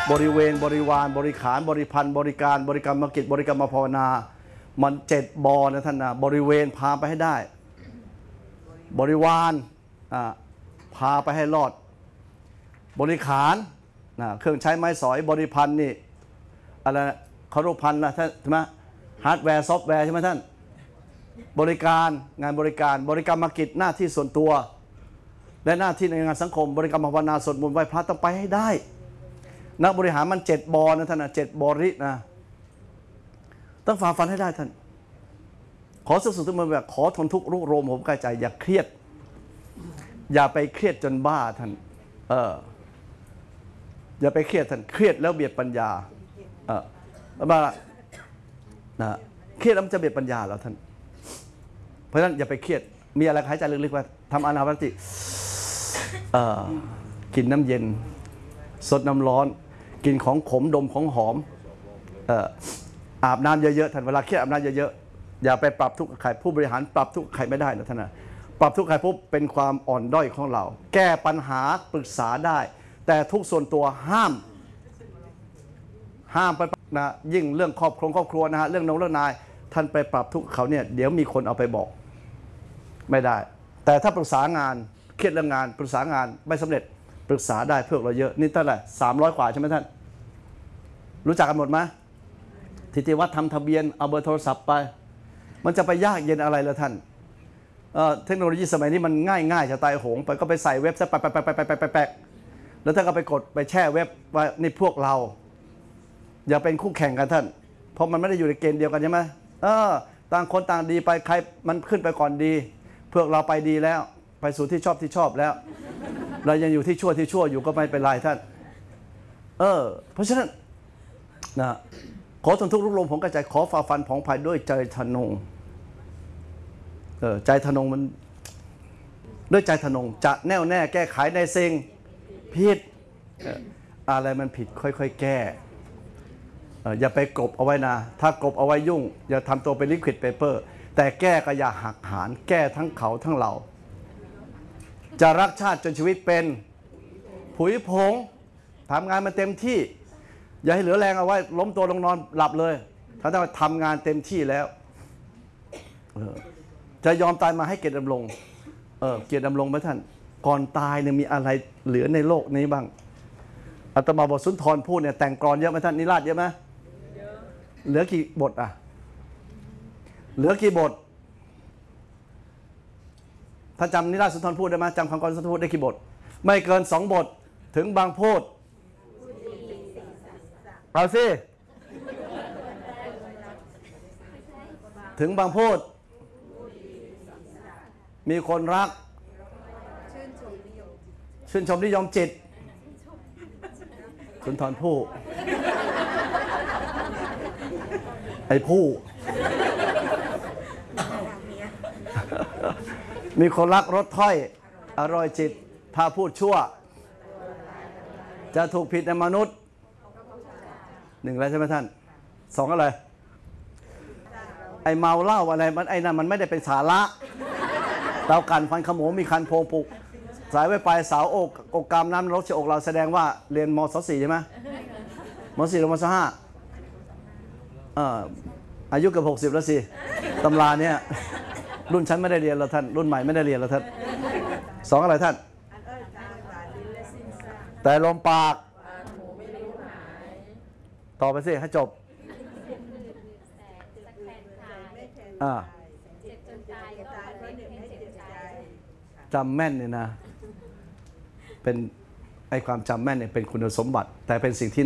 บริเวณบริวารบริขารบริพันธ์บริการบริกรรมกิจบริกรรมภาวนามัน7 บอนะท่านนะบริเวณพาไปให้ได้บริวารพาไปให้รอดบริขารเครื่องใช้ไม้สอยบริพันธ์นี่อะไรคารุพันธ์นะท่านใช่ไหมฮาร์ดแวร์ซอฟต์แวร์ใช่ไหมท่านบริการงานบริการบริกรรมกิจหน้าที่ส่วนตัวและหน้าที่ในงานสังคมบริกรรมภาวนาสวดมนต์ไหว้พระต้องไปให้ได้นักบริหารมัน7 บอนะท่านนะ7 บรินะต้องฝ่าฟันให้ได้ท่านขอสุดทุกเมื่อแบบขอทนทุกข์รุกโรมผมกายใจอย่าเครียดอย่าไปเครียดจนบ้าท่านอย่าไปเครียดท่านเครียดแล้วเบียดปัญญาบ้านะเครียดแล้วมันจะเบียดปัญญาแล้วท่านเพราะฉะนั้นอย่าไปเครียดมีอะไรหายใจลึกๆว่าทำอานาปานสติกินน้ำเย็นสดน้ำร้อนกินของขมดมของหอมอาบน้ำเยอะๆท่านเวลาเครียดอาบน้ำเยอะๆอย่าไปปรับทุกข์ใครผู้บริหารปรับทุกข์ใครไม่ได้นะท่านนะปรับทุกข์ใครปุ๊บเป็นความอ่อนด้อยของเราแก้ปัญหาปรึกษาได้แต่ทุกส่วนตัวห้ามไปนะยิ่งเรื่องครอบครัวนะฮะเรื่องน้องเรื่องนายท่านไปปรับทุกข์เขาเนี่ยเดี๋ยวมีคนเอาไปบอกไม่ได้แต่ถ้าปรึกษางานเครียดเรื่องงานปรึกษางานไม่สำเร็จปรึกษาได้เพื่อเราเยอะนี่เท่าไหร่300 กว่าใช่ไหมท่านรู้จักกันหมดไหมทิติวัฒน์ทำทะเบียนเอาเบอร์โทรศัพท์ไปมันจะไปยากเย็นอะไรเลยท่านเทคโนโลยีสมัยนี้มันง่ายจะตายโหงไปก็ไปใส่เว็บซะแปะแล้วท่านก็ไปกดไปแช่เว็บว่านี่พวกเราอย่าเป็นคู่แข่งกันท่านเพราะมันไม่ได้อยู่ในเกณฑ์เดียวกันใช่ไหมต่างคนต่างดีไปใครมันขึ้นไปก่อนดีพวกเราไปดีแล้วไปสู่ที่ชอบแล้วเรายังอยู่ที่ชั่วอยู่ก็ไม่เป็นไรท่านเพราะฉะนั้นนะขอทนทุกข์รุกโรมผมกระจายขอฝ่าฟันผ่องไผ่ด้วยใจทะนงใจทะนงมันด้วยใจทะนงจะแน่วแน่แก้ไขในสิ่งผิดอะไรมันผิดค่อยๆแก้อย่าไปกบเอาไว้นะถ้ากบเอาไว้ยุ่งอย่าทำตัวเป็นลิควิดเปเปอร์แต่แก้ก็อย่าหักหานแก้ทั้งเขาทั้งเราจะรักชาติจนชีวิตเป็นผุยผงทำงานมาเต็มที่อย่าให้เหลือแรงเอาไว้ล้มตัวลงนอนหลับเลยถ้าต้องทำงานเต็มที่แล้วจะยอมตายมาให้เกียรติดำรงเกียรติดำรงไหมท่านก่อนตายเนี่ยมีอะไรเหลือในโลกนี้บ้างอาตมาบทสุนทรพูดเนี่ยแต่งกลอนเยอะไหมท่านนิราศเยอะไหมเหลือกี่บทเหลือกี่บทถ้าจำนิราศสุนทรพูดได้ไหมจำคำกรสุนทรพูดได้กี่บทไม่เกิน2 บทถึงบางพูดเอาสิถึงบางพูดมีคนรักชื่นชมนิยมจิตสุนทรภู่ไอ้ผู้มีคนรักรสถ้อยอร่อยจิตถ้าพูดชั่วจะถูกผิดในมนุษย์1อะไรใช่ไหมท่าน2อะไรไอ้เมาเหล้าอะไรมันไอ้นั่นมันไม่ได้เป็นสาระเตากันฟันขโมงมีคันโพงปุกสายไว้ปลายเสาอกกามน้ำรถเฉียอกเราแสดงว่าเรียนมศ.4ใช่ไหมมศ.4 หรือมศ.5อายุเกือบ60แล้วสิตำราเนี่ยรุ่นฉันไม่ได้เรียนแล้วท่านรุ่นใหม่ไม่ได้เรียนแล้วท่าน2อะไรท่านแต่ลมปากต่อไปสิให้จบจำแม่นเนี่ยนะเป็นไอความจำแม่นเนี่ยเป็นคุณสมบัติแต่เป็นสิ่งที่